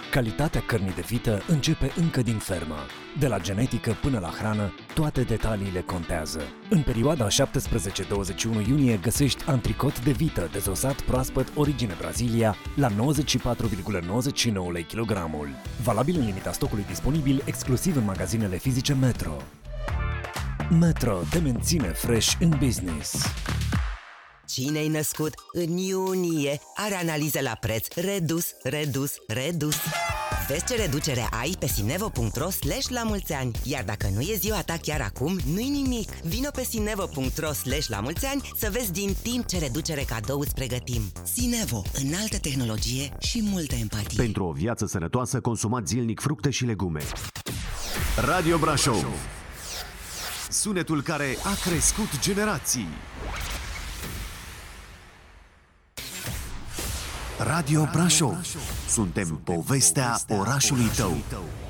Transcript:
Calitatea cărnii de vită începe încă din fermă. De la genetică până la hrană, toate detaliile contează. În perioada 17-21 iunie găsești antricot de vită dezosat proaspăt origine Brazilia la 94,99 lei kilogramul. Valabil în limita stocului disponibil exclusiv în magazinele fizice Metro. Metro te menține fresh în business. Cine-ai născut în iunie are analiză la preț redus. Vezi ce reducere ai pe sinevo.ro/lamulțeani. Iar dacă nu e ziua ta chiar acum, nu-i nimic. Vino pe sinevo.ro/lamulțeani să vezi din timp ce reducere cadou îți pregătim. Sinevo, înaltă tehnologie și multă empatie. Pentru o viață sănătoasă, consumați zilnic fructe și legume. Radio Brașov, sunetul care a crescut generații. Radio Brașov. Suntem povestea orașului tău.